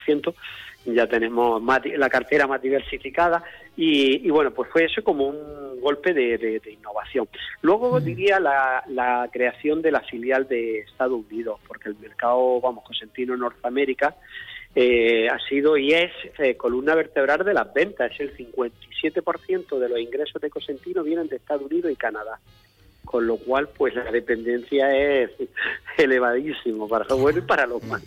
ya tenemos la cartera más diversificada y bueno, pues fue eso como un golpe de innovación. Luego diría la creación de la filial de Estados Unidos, porque el mercado, cosentino en Norteamérica ha sido y es columna vertebral de las ventas. El 57% de los ingresos de Cosentino vienen de Estados Unidos y Canadá, con lo cual pues la dependencia es elevadísimo para lo bueno y para lo malo.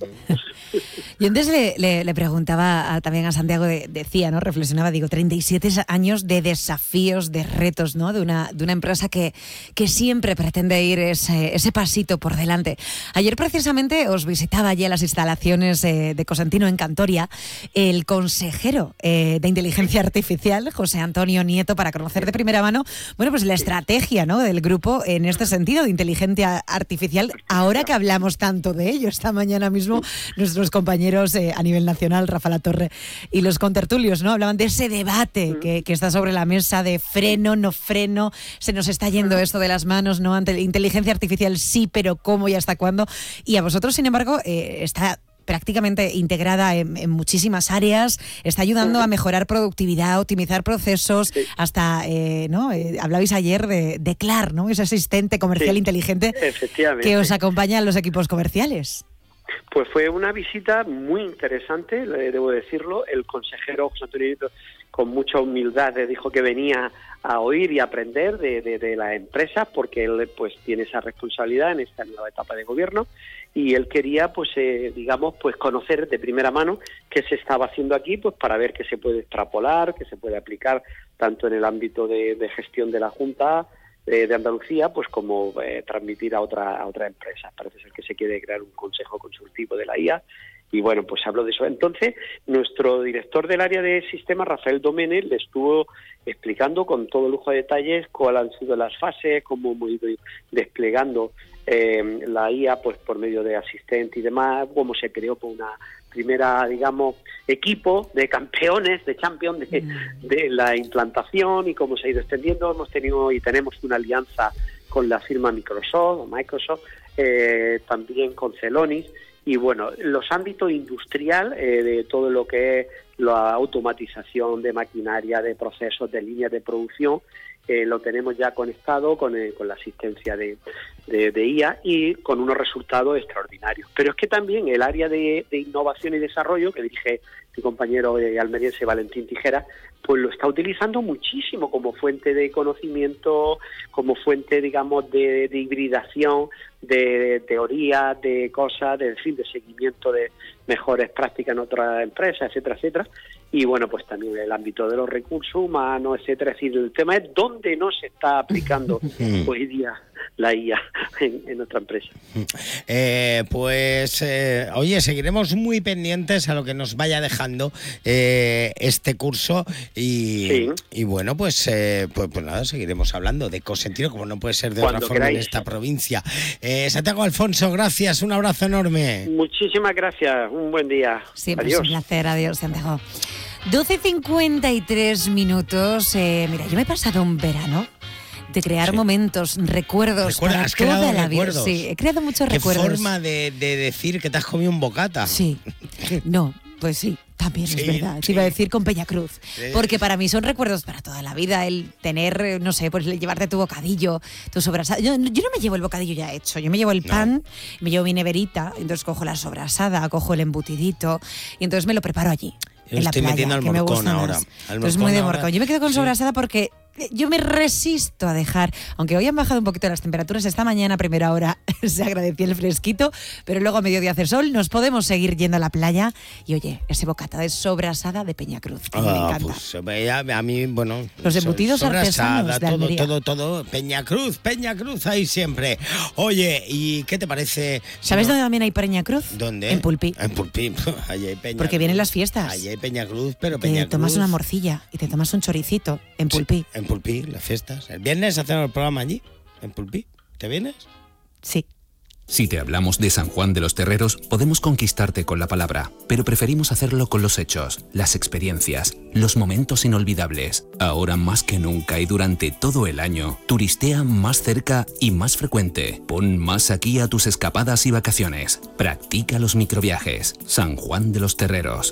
Yo antes le preguntaba también a Santiago, decía, ¿no? Reflexionaba, 37 años de desafíos, de retos, ¿no? De una empresa que siempre pretende ir ese pasito por delante. Ayer precisamente os visitaba allí a las instalaciones de Cosentino en Cantoria el consejero de Inteligencia Artificial, José Antonio Nieto, para conocer de primera mano, pues la estrategia, ¿no? Del grupo en este sentido de inteligencia artificial, ahora que hablamos tanto de ello. Esta mañana mismo nuestros compañeros a nivel nacional, Rafa Latorre y los contertulios, ¿no? Hablaban de ese debate que está sobre la mesa de freno, no freno, se nos está yendo esto de las manos, ¿no? Ante inteligencia artificial sí, pero ¿cómo y hasta cuándo? Y a vosotros, sin embargo, está prácticamente integrada en muchísimas áreas, está ayudando a mejorar productividad, optimizar procesos, hasta, hablabais ayer de Clar, ¿no? Ese asistente comercial inteligente que os acompaña en los equipos comerciales. Pues fue una visita muy interesante, debo decirlo. El consejero José Antonio Nieto, con mucha humildad, le dijo que venía a oír y aprender de las empresas, porque él pues tiene esa responsabilidad en esta nueva etapa de gobierno, y él quería conocer de primera mano qué se estaba haciendo aquí, pues para ver qué se puede extrapolar, qué se puede aplicar tanto en el ámbito de gestión de la Junta de Andalucía, pues como transmitir a otra empresa. Parece ser que se quiere crear un consejo consultivo de la IA, y bueno, pues hablo de eso. Entonces, nuestro director del área de sistemas, Rafael Domenech, le estuvo explicando con todo lujo de detalles cuáles han sido las fases, cómo hemos ido desplegando la IA pues por medio de asistente y demás, cómo se creó por una primera, equipo de campeones, de champions de la implantación, y cómo se ha ido extendiendo. Hemos tenido y tenemos una alianza con la firma Microsoft, también con Celonis, y bueno, los ámbitos industrial, de todo lo que es la automatización de maquinaria, de procesos, de líneas de producción, lo tenemos ya conectado con la asistencia de IA, y con unos resultados extraordinarios. Pero es que también el área de innovación y desarrollo, que dirige mi compañero almeriense Valentín Tijera, pues lo está utilizando muchísimo como fuente de conocimiento, como fuente, de hibridación, de teoría, de cosas, de seguimiento de mejores prácticas en otras empresas, etcétera, etcétera. Y bueno, pues también el ámbito de los recursos humanos, etcétera. Es decir, el tema es dónde no se está aplicando hoy día la IA en otra empresa. Oye, seguiremos muy pendientes a lo que nos vaya dejando este curso y bueno, pues nada, seguiremos hablando de Cosentino, como no puede ser de otra forma en esta provincia. Santiago Alfonso, gracias, un abrazo enorme. Muchísimas gracias, un buen día. Siempre adiós. Es un placer, adiós, Santiago. 12:53 minutos. Mira, yo me he pasado un verano de crear momentos, recuerdos para toda la vida. Sí, he creado muchos recuerdos. ¿Qué forma de decir que te has comido un bocata? Sí, no, pues sí. También es verdad, te iba a decir con Peñacruz, porque para mí son recuerdos para toda la vida, el tener, no sé, pues llevarte tu bocadillo, tu sobrasada. Yo no me llevo el bocadillo ya hecho, yo me llevo el pan, me llevo mi neverita, entonces cojo la sobrasada, cojo el embutidito y entonces me lo preparo allí. Yo en la estoy playa, metiendo al que me morcón gusta ahora. Entonces muy de morcón. Yo me quedo con sobrasada porque yo me resisto a dejar, aunque hoy han bajado un poquito las temperaturas, esta mañana a primera hora se agradecía el fresquito, pero luego a mediodía hace sol, nos podemos seguir yendo a la playa y oye, ese bocata de sobrasada de Peñacruz, que me encanta. Pues a mí, bueno, los embutidos artesanos de Almería. todo, Peñacruz, ahí siempre. Oye, ¿y qué te parece? ¿Sabes dónde también hay Peñacruz? ¿Dónde? En Pulpí. En Pulpí, allí hay Peñacruz. Porque vienen las fiestas. Allí hay Peñacruz, pero te Peñacruz. Te tomas una morcilla y te tomas un choricito en Pulpí. Sí, en Pulpí, las fiestas. El viernes hacemos el programa allí, en Pulpí. ¿Te vienes? Sí. Si te hablamos de San Juan de los Terreros, podemos conquistarte con la palabra, pero preferimos hacerlo con los hechos, las experiencias, los momentos inolvidables. Ahora más que nunca y durante todo el año, turistea más cerca y más frecuente. Pon más aquí a tus escapadas y vacaciones. Practica los microviajes. San Juan de los Terreros.